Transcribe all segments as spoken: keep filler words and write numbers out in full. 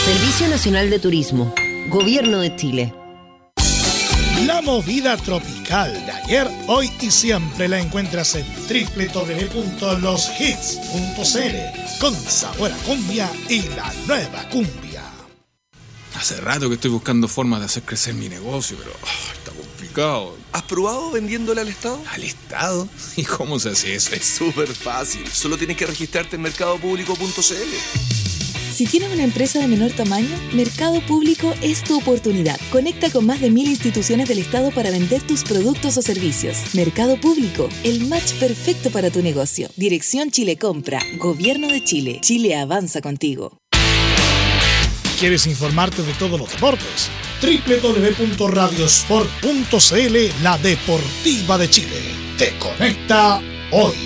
Servicio Nacional de Turismo, Gobierno de Chile. La movida tropical de ayer, hoy y siempre la encuentras en doble u doble u doble u punto los hits punto c l, con sabor a cumbia y la nueva cumbia. Hace rato que estoy buscando formas de hacer crecer mi negocio, pero oh, está complicado. ¿Has probado vendiéndole al Estado? ¿Al Estado? ¿Y cómo se hace eso? Es súper fácil. Solo tienes que registrarte en mercado público punto c l. Si tienes una empresa de menor tamaño, Mercado Público es tu oportunidad. Conecta con más de mil instituciones del Estado para vender tus productos o servicios. Mercado Público, el match perfecto para tu negocio. Dirección Chile Compra, Gobierno de Chile. Chile avanza contigo. ¿Quieres informarte de todos los deportes? doble u doble u doble u punto radiosport punto c l, la deportiva de Chile. Te conecta hoy.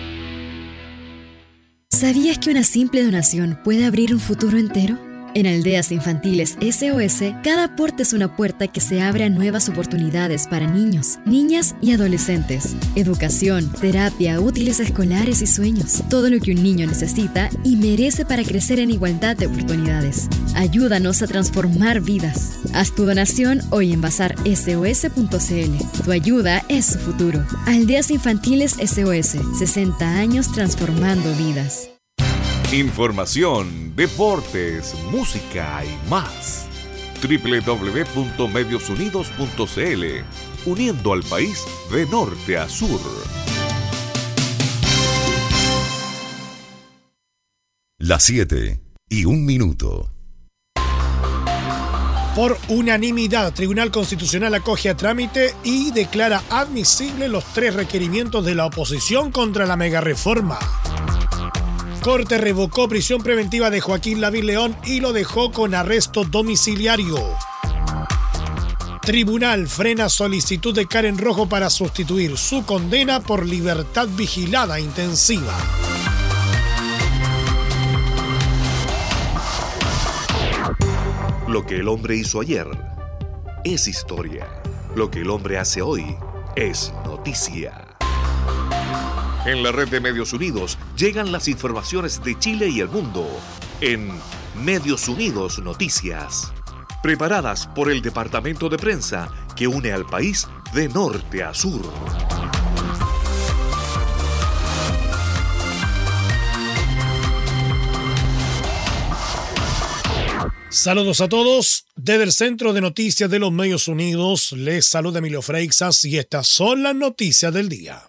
¿Sabías que una simple donación puede abrir un futuro entero? En Aldeas Infantiles S O S, cada aporte es una puerta que se abre a nuevas oportunidades para niños, niñas y adolescentes. Educación, terapia, útiles escolares y sueños. Todo lo que un niño necesita y merece para crecer en igualdad de oportunidades. Ayúdanos a transformar vidas. Haz tu donación hoy en bazar S O S punto c l. Tu ayuda es su futuro. Aldeas Infantiles S O S, sesenta años transformando vidas. Información, deportes, música y más. doble u doble u doble u punto medios unidos punto c l, uniendo al país de norte a sur. Las siete y un minuto. Por unanimidad, Tribunal Constitucional acoge a trámite y declara admisible los tres requerimientos de la oposición contra la megareforma. Corte revocó prisión preventiva de Joaquín Lavín León y lo dejó con arresto domiciliario. Tribunal frena solicitud de Karen Rojo para sustituir su condena por libertad vigilada intensiva. Lo que el hombre hizo ayer es historia. Lo que el hombre hace hoy es noticia. En la red de Medios Unidos llegan las informaciones de Chile y el mundo en Medios Unidos Noticias, preparadas por el Departamento de Prensa que une al país de norte a sur. Saludos a todos. Desde el Centro de Noticias de los Medios Unidos les saluda Emilio Freixas y estas son las noticias del día.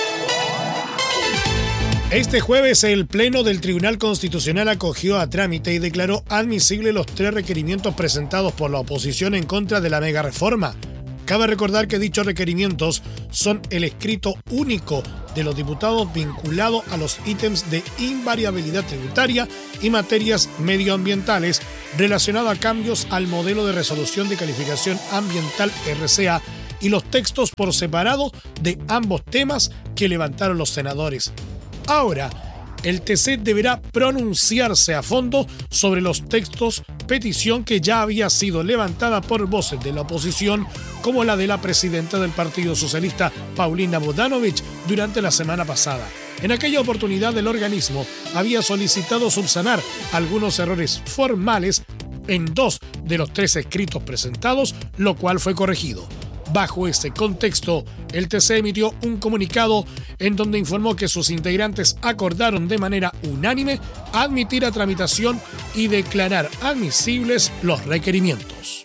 Este jueves el Pleno del Tribunal Constitucional acogió a trámite y declaró admisible los tres requerimientos presentados por la oposición en contra de la megareforma. Cabe recordar que dichos requerimientos son el escrito único de los diputados vinculado a los ítems de invariabilidad tributaria y materias medioambientales relacionado a cambios al modelo de resolución de calificación ambiental R C A y los textos por separado de ambos temas que levantaron los senadores. Ahora, el T C deberá pronunciarse a fondo sobre los textos, petición que ya había sido levantada por voces de la oposición, como la de la presidenta del Partido Socialista, Paulina Bodanovich, durante la semana pasada. En aquella oportunidad, el organismo había solicitado subsanar algunos errores formales en dos de los tres escritos presentados, lo cual fue corregido. Bajo ese contexto, el T C emitió un comunicado en donde informó que sus integrantes acordaron de manera unánime admitir a tramitación y declarar admisibles los requerimientos.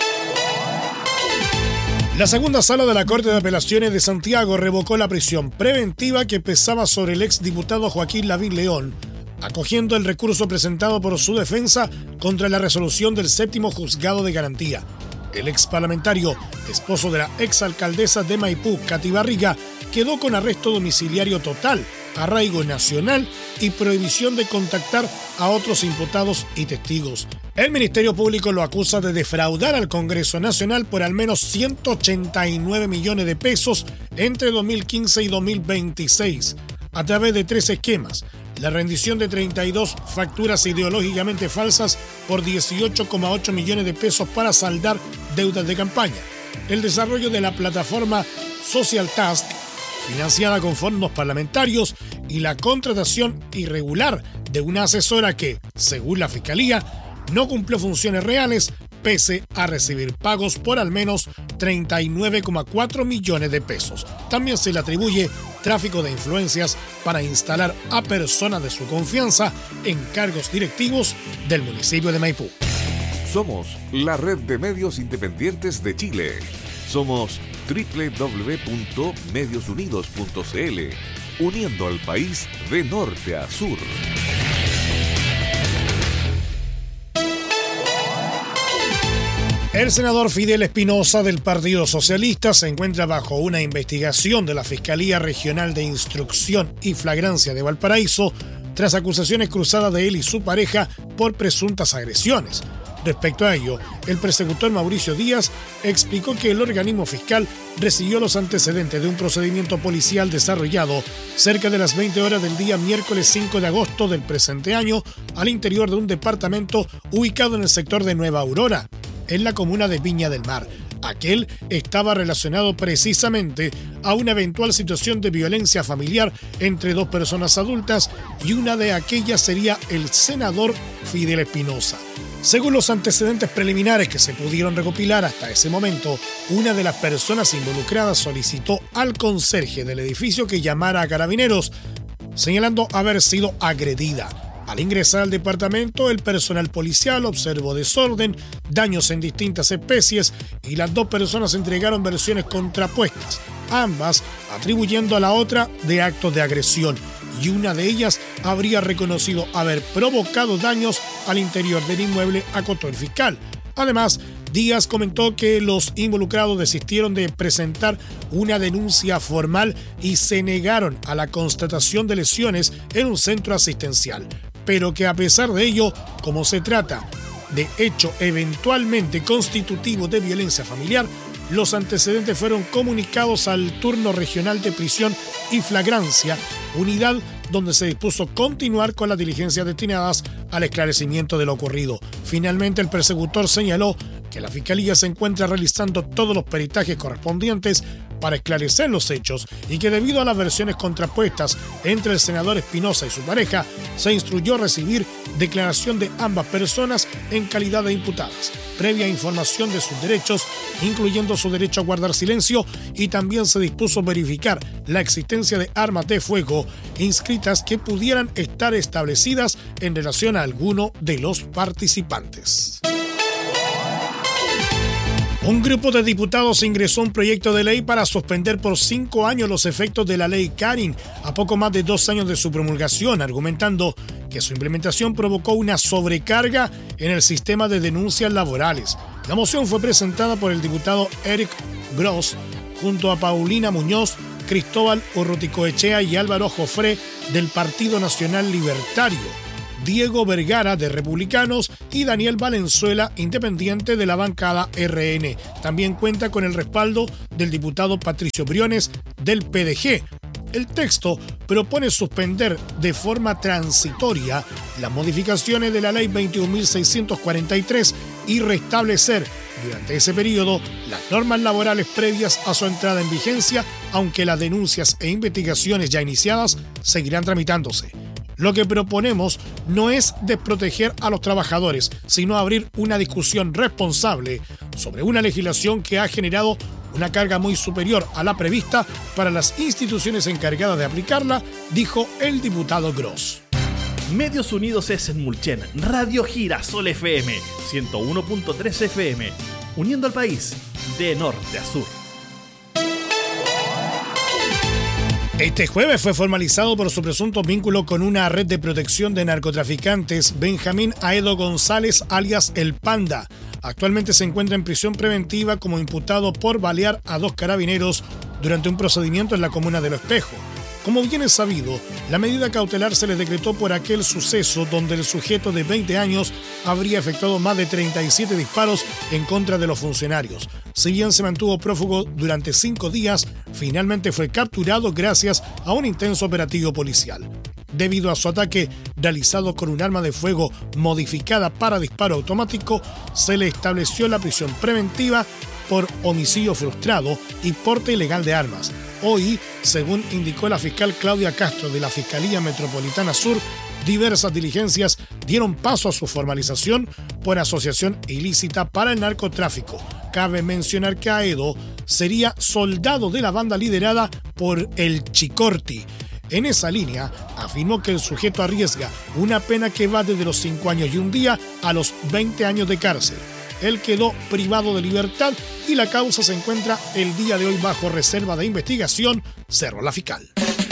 La segunda sala de la Corte de Apelaciones de Santiago revocó la prisión preventiva que pesaba sobre el exdiputado Joaquín Lavín León, acogiendo el recurso presentado por su defensa contra la resolución del séptimo juzgado de garantía. El exparlamentario, esposo de la exalcaldesa de Maipú, Katy Barriga, quedó con arresto domiciliario total, arraigo nacional y prohibición de contactar a otros imputados y testigos. El Ministerio Público lo acusa de defraudar al Congreso Nacional por al menos ciento ochenta y nueve millones de pesos entre dos mil quince y dos mil veintiséis, a través de tres esquemas: la rendición de treinta y dos facturas ideológicamente falsas por dieciocho coma ocho millones de pesos para saldar deudas de campaña, el desarrollo de la plataforma Social Task, financiada con fondos parlamentarios, y la contratación irregular de una asesora que, según la Fiscalía, no cumplió funciones reales pese a recibir pagos por al menos treinta y nueve coma cuatro millones de pesos. También se le atribuye tráfico de influencias para instalar a personas de su confianza en cargos directivos del municipio de Maipú. Somos la red de medios independientes de Chile. Somos doble u doble u doble u punto medios unidos punto c l, uniendo al país de norte a sur. El senador Fidel Espinosa del Partido Socialista se encuentra bajo una investigación de la Fiscalía Regional de Instrucción y Flagrancia de Valparaíso tras acusaciones cruzadas de él y su pareja por presuntas agresiones. Respecto a ello, el persecutor Mauricio Díaz explicó que el organismo fiscal recibió los antecedentes de un procedimiento policial desarrollado cerca de las veinte horas del día miércoles cinco de agosto del presente año al interior de un departamento ubicado en el sector de Nueva Aurora, en la comuna de Viña del Mar. Aquel estaba relacionado precisamente a una eventual situación de violencia familiar entre dos personas adultas y una de aquellas sería el senador Fidel Espinosa. Según los antecedentes preliminares que se pudieron recopilar hasta ese momento, una de las personas involucradas solicitó al conserje del edificio que llamara a carabineros, señalando haber sido agredida. Al ingresar al departamento, el personal policial observó desorden, daños en distintas especies y las dos personas entregaron versiones contrapuestas, ambas atribuyendo a la otra de actos de agresión, y una de ellas habría reconocido haber provocado daños al interior del inmueble, acotó el fiscal. Además, Díaz comentó que los involucrados desistieron de presentar una denuncia formal y se negaron a la constatación de lesiones en un centro asistencial, pero que a pesar de ello, como se trata de hecho eventualmente constitutivo de violencia familiar, los antecedentes fueron comunicados al turno regional de prisión y flagrancia, unidad donde se dispuso continuar con las diligencias destinadas al esclarecimiento de lo ocurrido. Finalmente, el persecutor señaló que la Fiscalía se encuentra realizando todos los peritajes correspondientes para esclarecer los hechos y que debido a las versiones contrapuestas entre el senador Espinosa y su pareja, se instruyó recibir declaración de ambas personas en calidad de imputadas, previa información de sus derechos, incluyendo su derecho a guardar silencio, y también se dispuso verificar la existencia de armas de fuego inscritas que pudieran estar establecidas en relación a alguno de los participantes. Un grupo de diputados ingresó un proyecto de ley para suspender por cinco años los efectos de la ley Karin a poco más de dos años de su promulgación, argumentando que su implementación provocó una sobrecarga en el sistema de denuncias laborales. La moción fue presentada por el diputado Eric Gross junto a Paulina Muñoz, Cristóbal Urruticoechea y Álvaro Jofré del Partido Nacional Libertario, Diego Vergara de Republicanos y Daniel Valenzuela, independiente de la bancada R N. También cuenta con el respaldo del diputado Patricio Briones del P D G. El texto propone suspender de forma transitoria las modificaciones de la ley veintiún mil seiscientos cuarenta y tres y restablecer durante ese periodo las normas laborales previas a su entrada en vigencia, aunque las denuncias e investigaciones ya iniciadas seguirán tramitándose. Lo que proponemos no es desproteger a los trabajadores, sino abrir una discusión responsable sobre una legislación que ha generado una carga muy superior a la prevista para las instituciones encargadas de aplicarla, dijo el diputado Gross. Medios Unidos es en Mulchen, Radio Girasol F M, ciento uno punto tres F M, uniendo al país de norte a sur. Este jueves fue formalizado por su presunto vínculo con una red de protección de narcotraficantes Benjamín Aedo González, alias El Panda. Actualmente se encuentra en prisión preventiva como imputado por balear a dos carabineros durante un procedimiento en la comuna de Lo Espejo. Como bien es sabido, la medida cautelar se le decretó por aquel suceso donde el sujeto de veinte años habría efectuado más de treinta y siete disparos en contra de los funcionarios. Si bien se mantuvo prófugo durante cinco días, finalmente fue capturado gracias a un intenso operativo policial. Debido a su ataque realizado con un arma de fuego modificada para disparo automático, se le estableció la prisión preventiva por homicidio frustrado y porte ilegal de armas. Hoy, según indicó la fiscal Claudia Castro de la Fiscalía Metropolitana Sur, diversas diligencias dieron paso a su formalización por asociación ilícita para el narcotráfico. Cabe mencionar que Aedo sería soldado de la banda liderada por el Chicorti. En esa línea, afirmó que el sujeto arriesga una pena que va desde los cinco años y un día a los veinte años de cárcel. Él quedó privado de libertad y la causa se encuentra el día de hoy bajo reserva de investigación, cerró la fiscal.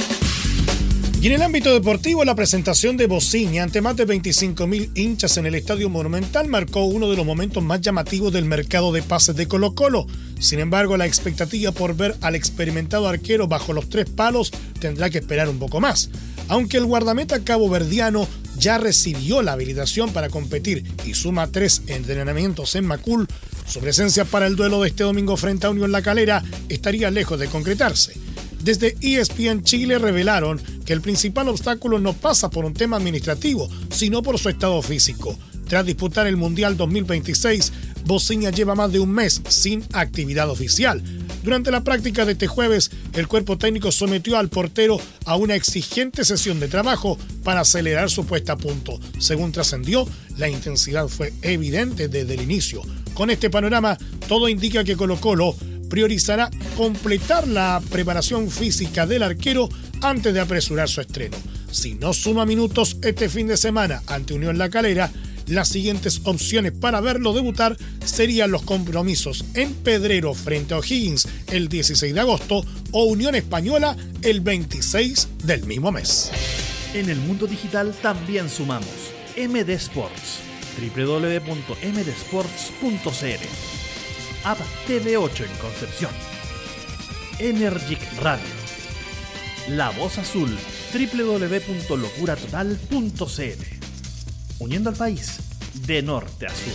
Y en el ámbito deportivo, la presentación de Bociña ante más de veinticinco mil hinchas en el Estadio Monumental marcó uno de los momentos más llamativos del mercado de pases de Colo-Colo. Sin embargo, la expectativa por ver al experimentado arquero bajo los tres palos tendrá que esperar un poco más. Aunque el guardameta caboverdiano ya recibió la habilitación para competir y suma tres entrenamientos en Macul, su presencia para el duelo de este domingo frente a Unión La Calera estaría lejos de concretarse. Desde E S P N Chile revelaron que el principal obstáculo no pasa por un tema administrativo, sino por su estado físico. Tras disputar el Mundial dos mil veintiséis, Bociña lleva más de un mes sin actividad oficial. Durante la práctica de este jueves, el cuerpo técnico sometió al portero a una exigente sesión de trabajo para acelerar su puesta a punto. Según trascendió, la intensidad fue evidente desde el inicio. Con este panorama, todo indica que Colo-Colo priorizará completar la preparación física del arquero antes de apresurar su estreno. Si no suma minutos este fin de semana ante Unión La Calera, las siguientes opciones para verlo debutar serían los compromisos en Pedrero frente a O'Higgins el dieciséis de agosto o Unión Española el veintiséis del mismo mes. En el mundo digital también sumamos M D Sports, doble u doble u doble u punto m d sports punto c l, App T V ocho en Concepción, Energic Radio, La Voz Azul, doble u doble u doble u punto locura total punto c l, uniendo al país de norte a sur.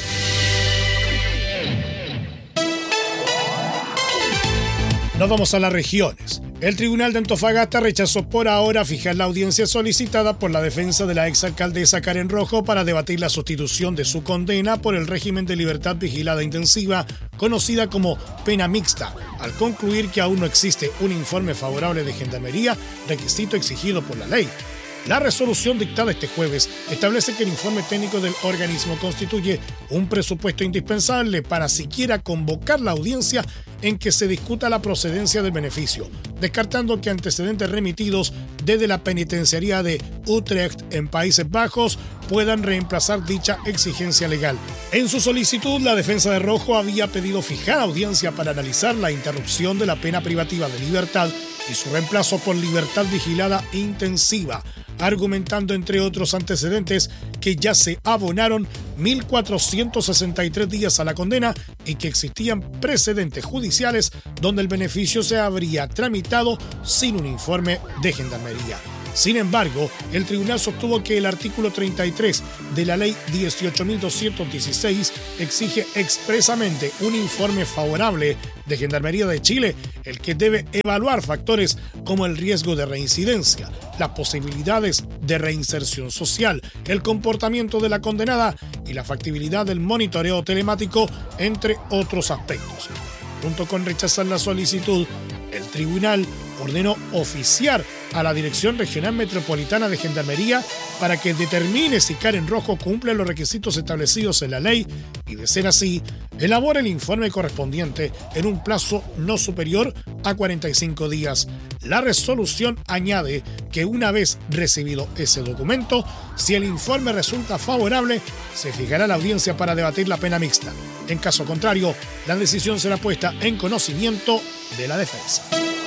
Nos vamos a las regiones. El Tribunal de Antofagasta rechazó por ahora fijar la audiencia solicitada por la defensa de la exalcaldesa Karen Rojo para debatir la sustitución de su condena por el régimen de libertad vigilada intensiva, conocida como pena mixta, al concluir que aún no existe un informe favorable de Gendarmería, requisito exigido por la ley. La resolución dictada este jueves establece que el informe técnico del organismo constituye un presupuesto indispensable para siquiera convocar la audiencia en que se discuta la procedencia del beneficio, descartando que antecedentes remitidos desde la penitenciaría de Utrecht en Países Bajos puedan reemplazar dicha exigencia legal. En su solicitud, la defensa de Rojo había pedido fijar audiencia para analizar la interrupción de la pena privativa de libertad y su reemplazo por libertad vigilada intensiva, argumentando entre otros antecedentes que ya se abonaron mil cuatrocientos sesenta y tres días a la condena y que existían precedentes judiciales donde el beneficio se habría tramitado sin un informe de Gendarmería. Sin embargo, el tribunal sostuvo que el artículo treinta y tres de la ley dieciocho mil doscientos dieciséis exige expresamente un informe favorable de Gendarmería de Chile, el que debe evaluar factores como el riesgo de reincidencia, las posibilidades de reinserción social, el comportamiento de la condenada y la factibilidad del monitoreo telemático, entre otros aspectos. Junto con rechazar la solicitud, el tribunal ordenó oficiar a la Dirección Regional Metropolitana de Gendarmería para que determine si Karen Rojo cumple los requisitos establecidos en la ley y, de ser así, elabore el informe correspondiente en un plazo no superior a cuarenta y cinco días. La resolución añade que una vez recibido ese documento, si el informe resulta favorable, se fijará la audiencia para debatir la pena mixta. En caso contrario, la decisión será puesta en conocimiento de la defensa.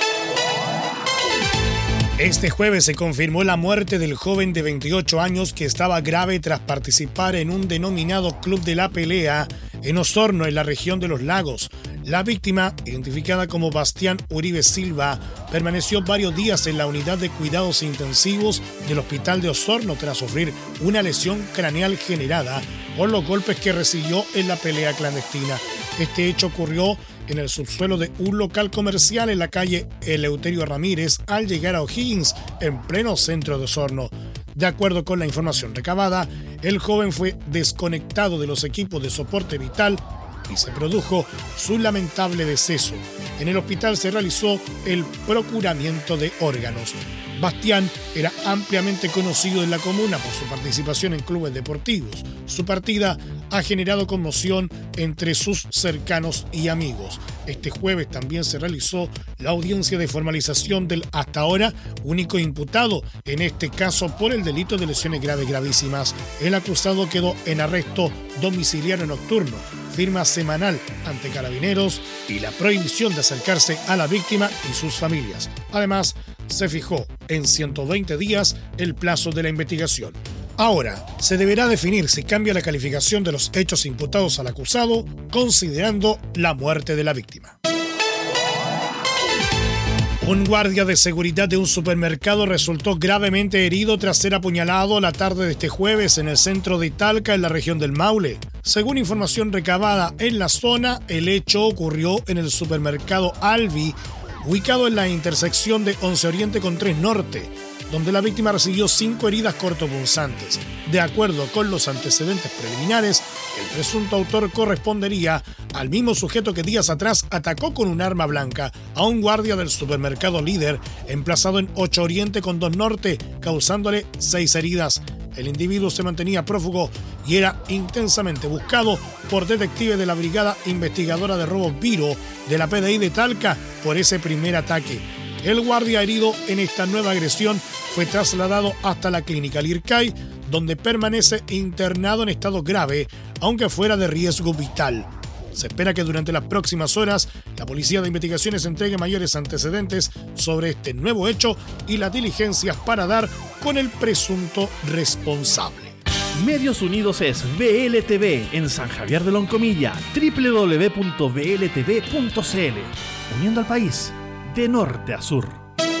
Este jueves se confirmó la muerte del joven de veintiocho años que estaba grave tras participar en un denominado Club de la Pelea en Osorno, en la región de Los Lagos. La víctima, identificada como Bastián Uribe Silva, permaneció varios días en la unidad de cuidados intensivos del Hospital de Osorno tras sufrir una lesión craneal generada por los golpes que recibió en la pelea clandestina. Este hecho ocurrió en el subsuelo de un local comercial en la calle Eleuterio Ramírez al llegar a O'Higgins, en pleno centro de Osorno. De acuerdo con la información recabada, el joven fue desconectado de los equipos de soporte vital y se produjo su lamentable deceso. En el hospital se realizó el procuramiento de órganos. Bastián era ampliamente conocido en la comuna por su participación en clubes deportivos. Su partida ha generado conmoción entre sus cercanos y amigos. Este jueves también se realizó la audiencia de formalización del hasta ahora único imputado en este caso por el delito de lesiones graves gravísimas. El acusado quedó en arresto domiciliario nocturno, firma semanal ante Carabineros y la prohibición de acercarse a la víctima y sus familias. Además, se fijó en ciento veinte días el plazo de la investigación. Ahora, se deberá definir si cambia la calificación de los hechos imputados al acusado, considerando la muerte de la víctima. Un guardia de seguridad de un supermercado resultó gravemente herido tras ser apuñalado la tarde de este jueves en el centro de Talca, en la región del Maule. Según información recabada en la zona, el hecho ocurrió en el supermercado Albi, ubicado en la intersección de once Oriente con tres Norte, donde la víctima recibió cinco heridas cortopunzantes. De acuerdo con los antecedentes preliminares, el presunto autor correspondería al mismo sujeto que días atrás atacó con un arma blanca a un guardia del supermercado Líder, emplazado en ocho Oriente con dos Norte, causándole seis heridas. El individuo se mantenía prófugo y era intensamente buscado por detectives de la Brigada Investigadora de Robos Viro de la P D I de Talca por ese primer ataque. El guardia herido en esta nueva agresión fue trasladado hasta la clínica Lircay, donde permanece internado en estado grave, aunque fuera de riesgo vital. Se espera que durante las próximas horas la Policía de Investigaciones entregue mayores antecedentes sobre este nuevo hecho y las diligencias para dar con el presunto responsable. Medios Unidos es V L T V en San Javier de Loncomilla, doble u doble u doble u punto v l t v punto c l, uniendo al país de norte a sur.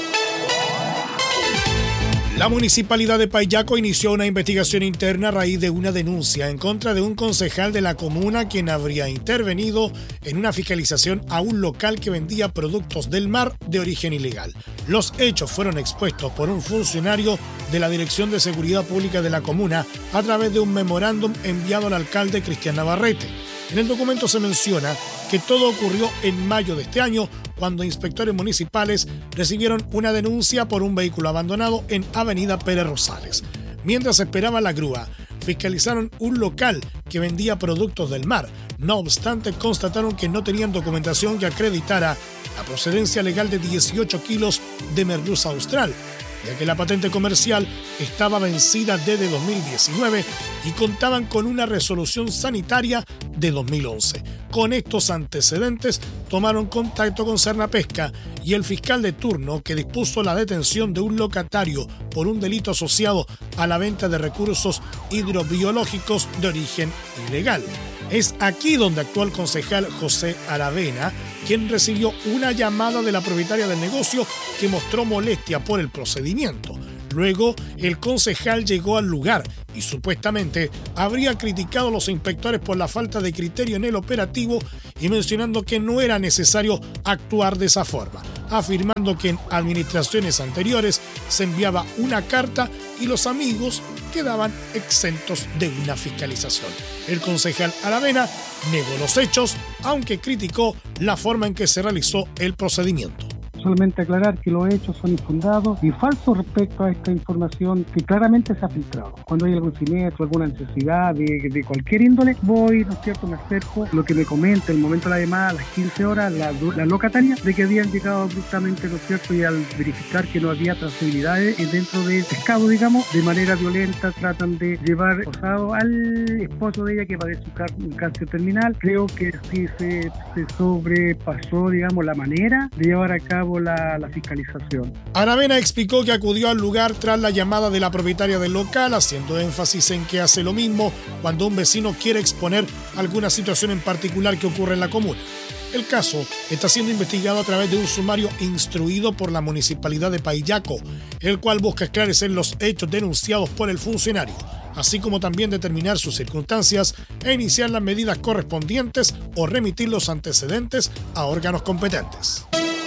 La Municipalidad de Payaco inició una investigación interna a raíz de una denuncia en contra de un concejal de la comuna quien habría intervenido en una fiscalización a un local que vendía productos del mar de origen ilegal. Los hechos fueron expuestos por un funcionario de la Dirección de Seguridad Pública de la comuna a través de un memorándum enviado al alcalde Cristian Navarrete. En el documento se menciona que todo ocurrió en mayo de este año, cuando inspectores municipales recibieron una denuncia por un vehículo abandonado en Avenida Pérez Rosales. Mientras esperaban la grúa, fiscalizaron un local que vendía productos del mar. No obstante, constataron que no tenían documentación que acreditara la procedencia legal de dieciocho kilos de merluza austral, ya que la patente comercial estaba vencida desde dos mil diecinueve y contaban con una resolución sanitaria de dos mil once. Con estos antecedentes, tomaron contacto con Cernapesca y el fiscal de turno, que dispuso la detención de un locatario por un delito asociado a la venta de recursos hidrobiológicos de origen ilegal. Es aquí donde actuó el concejal José Aravena, quien recibió una llamada de la propietaria del negocio que mostró molestia por el procedimiento. Luego, el concejal llegó al lugar y supuestamente habría criticado a los inspectores por la falta de criterio en el operativo y mencionando que no era necesario actuar de esa forma, afirmando que en administraciones anteriores se enviaba una carta y los amigos quedaban exentos de una fiscalización. El concejal Aravena negó los hechos, aunque criticó la forma en que se realizó el procedimiento. Solamente aclarar que los hechos son infundados y falsos respecto a esta información que claramente se ha filtrado. Cuando hay algún siniestro, alguna necesidad de, de cualquier índole, voy, ¿no es cierto?, me acerco. Lo que me comenta en el momento de la llamada, a las quince horas, la, la locataria, de que habían llegado abruptamente, ¿no es cierto?, y al verificar que no había trazabilidades dentro del pescado, digamos, de manera violenta tratan de llevar posado al esposo de ella que padece un cáncer terminal. Creo que sí se, se sobrepasó, digamos, la manera de llevar a cabo La, la fiscalización. Aravena explicó que acudió al lugar tras la llamada de la propietaria del local, haciendo énfasis en que hace lo mismo cuando un vecino quiere exponer alguna situación en particular que ocurre en la comuna. El caso está siendo investigado a través de un sumario instruido por la Municipalidad de Payaco, el cual busca esclarecer los hechos denunciados por el funcionario, así como también determinar sus circunstancias e iniciar las medidas correspondientes o remitir los antecedentes a órganos competentes.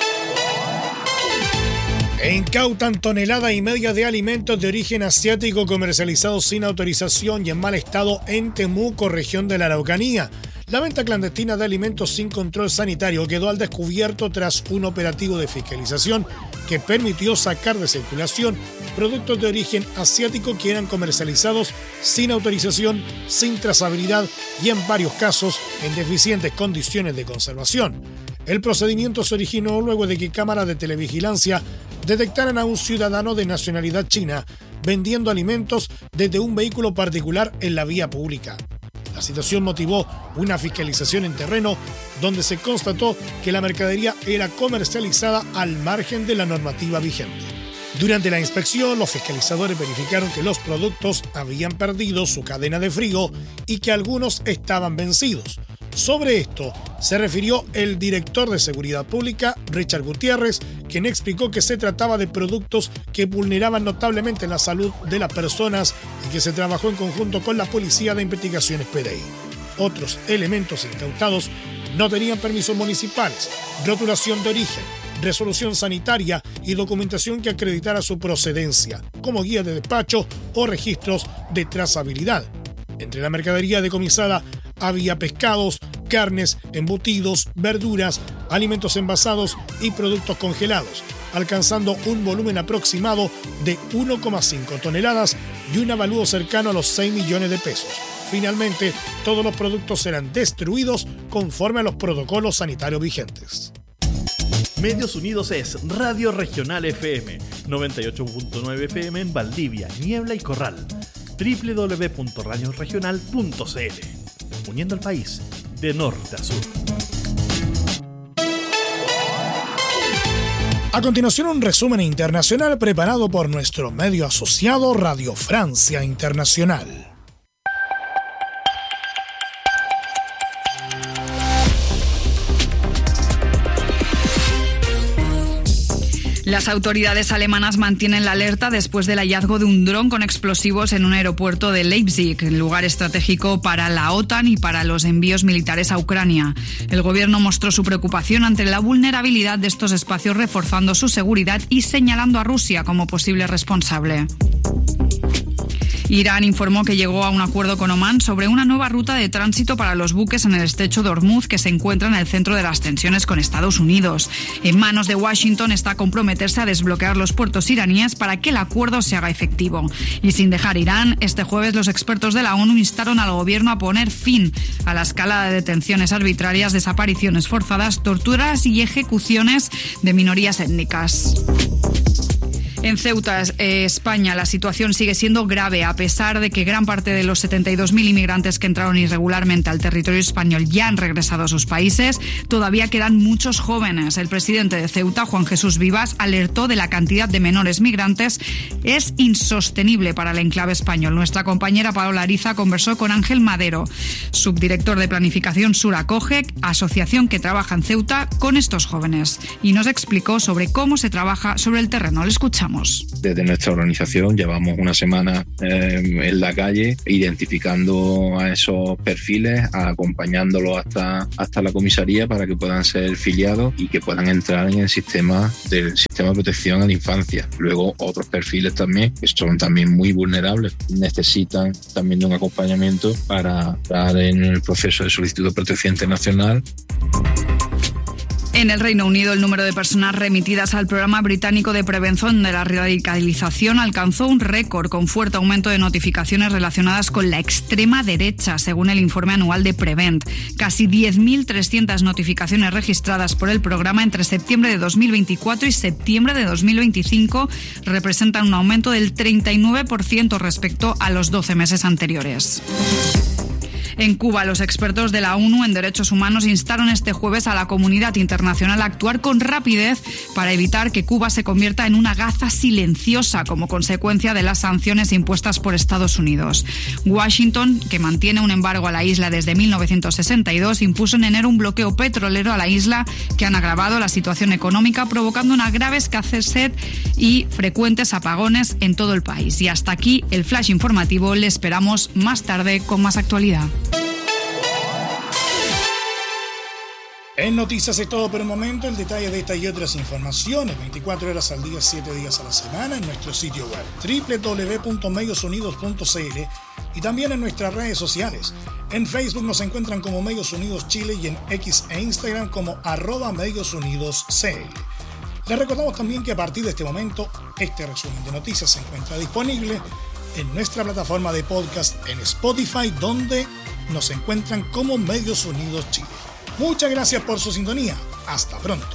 Incautan tonelada y media de alimentos de origen asiático comercializados sin autorización y en mal estado en Temuco, región de la Araucanía. La venta clandestina de alimentos sin control sanitario quedó al descubierto tras un operativo de fiscalización que permitió sacar de circulación productos de origen asiático que eran comercializados sin autorización, sin trazabilidad y en varios casos en deficientes condiciones de conservación. El procedimiento se originó luego de que cámaras de televigilancia detectaran a un ciudadano de nacionalidad china vendiendo alimentos desde un vehículo particular en la vía pública. La situación motivó una fiscalización en terreno donde se constató que la mercadería era comercializada al margen de la normativa vigente. Durante la inspección, los fiscalizadores verificaron que los productos habían perdido su cadena de frío y que algunos estaban vencidos. Sobre esto se refirió el director de Seguridad Pública, Richard Gutiérrez, quien explicó que se trataba de productos que vulneraban notablemente la salud de las personas y que se trabajó en conjunto con la Policía de Investigaciones P D I. Otros elementos incautados no tenían permisos municipales, rotulación de origen, resolución sanitaria y documentación que acreditara su procedencia, como guía de despacho o registros de trazabilidad. Entre la mercadería decomisada había pescados, carnes, embutidos, verduras, alimentos envasados y productos congelados, alcanzando un volumen aproximado de uno coma cinco toneladas y un avalúo cercano a los seis millones de pesos. Finalmente, todos los productos serán destruidos conforme a los protocolos sanitarios vigentes. Medios Unidos es Radio Regional F M, noventa y ocho punto nueve F M en Valdivia, Niebla y Corral, doble u doble u doble u punto radio regional punto c l, uniendo al país de norte a sur. A continuación, un resumen internacional preparado por nuestro medio asociado Radio Francia Internacional. Las autoridades alemanas mantienen la alerta después del hallazgo de un dron con explosivos en un aeropuerto de Leipzig, lugar estratégico para la OTAN y para los envíos militares a Ucrania. El gobierno mostró su preocupación ante la vulnerabilidad de estos espacios, reforzando su seguridad y señalando a Rusia como posible responsable. Irán informó que llegó a un acuerdo con Omán sobre una nueva ruta de tránsito para los buques en el estrecho de Hormuz, que se encuentra en el centro de las tensiones con Estados Unidos. En manos de Washington está comprometerse a desbloquear los puertos iraníes para que el acuerdo se haga efectivo. Y sin dejar Irán, este jueves los expertos de la ONU instaron al gobierno a poner fin a la escalada de detenciones arbitrarias, desapariciones forzadas, torturas y ejecuciones de minorías étnicas. En Ceuta, eh, España, la situación sigue siendo grave, a pesar de que gran parte de los setenta y dos mil inmigrantes que entraron irregularmente al territorio español ya han regresado a sus países. Todavía quedan muchos jóvenes. El presidente de Ceuta, Juan Jesús Vivas, alertó de la cantidad de menores migrantes. Es insostenible para el enclave español. Nuestra compañera Paola Ariza conversó con Ángel Madero, subdirector de Planificación Sur Acoge, asociación que trabaja en Ceuta con estos jóvenes, y nos explicó sobre cómo se trabaja sobre el terreno. Le escuchamos. Desde nuestra organización llevamos una semana eh, en la calle identificando a esos perfiles, acompañándolos hasta, hasta la comisaría para que puedan ser filiados y que puedan entrar en el sistema del sistema de protección a la infancia. Luego otros perfiles también que son también muy vulnerables, necesitan también de un acompañamiento para estar en el proceso de solicitud de protección internacional. En el Reino Unido, el número de personas remitidas al programa británico de prevención de la radicalización alcanzó un récord, con fuerte aumento de notificaciones relacionadas con la extrema derecha, según el informe anual de Prevent. Casi diez mil trescientas notificaciones registradas por el programa entre septiembre de dos mil veinticuatro y septiembre de dos mil veinticinco representan un aumento del treinta y nueve por ciento respecto a los doce meses anteriores. En Cuba, los expertos de la ONU en derechos humanos instaron este jueves a la comunidad internacional a actuar con rapidez para evitar que Cuba se convierta en una Gaza silenciosa como consecuencia de las sanciones impuestas por Estados Unidos. Washington, que mantiene un embargo a la isla desde mil novecientos sesenta y dos, impuso en enero un bloqueo petrolero a la isla que han agravado la situación económica, provocando una grave escasez y frecuentes apagones en todo el país. Y hasta aquí el flash informativo. Le esperamos más tarde con más actualidad. En Noticias es todo por el momento. El detalle de esta y otras informaciones veinticuatro horas al día, siete días a la semana en nuestro sitio web doble u doble u doble u punto medios unidos punto c l y también en nuestras redes sociales. En Facebook nos encuentran como Medios Unidos Chile y en X e Instagram como arroba Medios Unidos C L. Les recordamos también que a partir de este momento este resumen de noticias se encuentra disponible en nuestra plataforma de podcast en Spotify, donde nos encuentran como Medios Unidos Chile. Muchas gracias por su sintonía. Hasta pronto.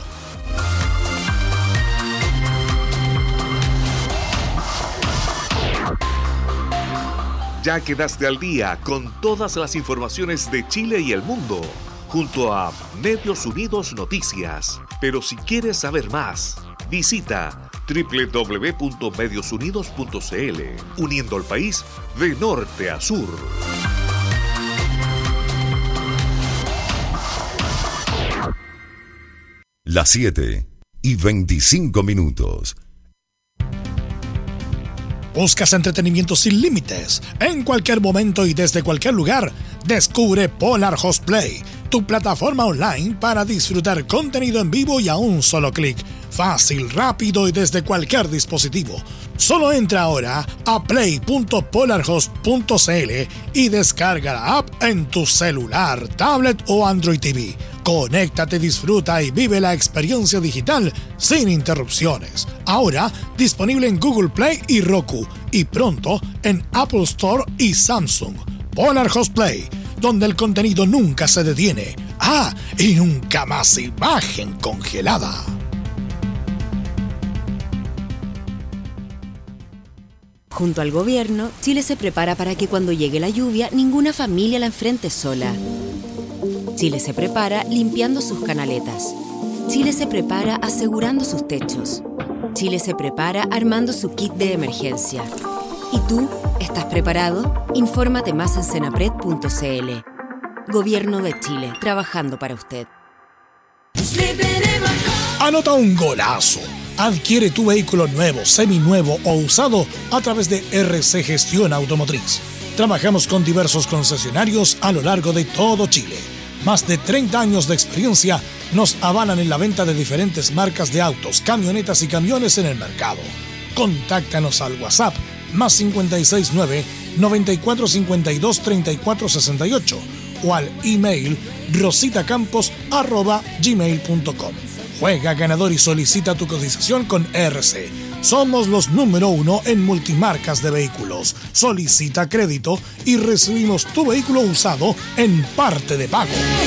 Ya quedaste al día con todas las informaciones de Chile y el mundo, junto a Medios Unidos Noticias. Pero si quieres saber más, visita doble u doble u doble u punto medios unidos punto c l, uniendo al país de norte a sur. Las siete y veinticinco minutos. ¿Buscas entretenimiento sin límites? En cualquier momento y desde cualquier lugar, descubre Polar Host Play, tu plataforma online para disfrutar contenido en vivo y a un solo clic. Fácil, rápido y desde cualquier dispositivo. Solo entra ahora a play punto polarhost punto c l y descarga la app en tu celular, tablet o Android T V. Conéctate, disfruta y vive la experiencia digital sin interrupciones. Ahora disponible en Google Play y Roku y pronto en Apple Store y Samsung. Polar Host Play, donde el contenido nunca se detiene. Ah, y nunca más imagen congelada. Junto al gobierno, Chile se prepara para que cuando llegue la lluvia, ninguna familia la enfrente sola. Chile se prepara limpiando sus canaletas. Chile se prepara asegurando sus techos. Chile se prepara armando su kit de emergencia. ¿Y tú? ¿Estás preparado? Infórmate más en senapred punto c l. Gobierno de Chile, trabajando para usted. Anota un golazo. Adquiere tu vehículo nuevo, seminuevo o usado a través de R C Gestión Automotriz. Trabajamos con diversos concesionarios a lo largo de todo Chile. Más de treinta años de experiencia nos avalan en la venta de diferentes marcas de autos, camionetas y camiones en el mercado. Contáctanos al WhatsApp más cinco seis nueve, noventa y cuatro cincuenta y dos, treinta y cuatro sesenta y ocho o al email rositacampos arroba gmail punto com. Juega ganador y solicita tu cotización con R C. Somos los número uno en multimarcas de vehículos. Solicita crédito y recibimos tu vehículo usado en parte de pago.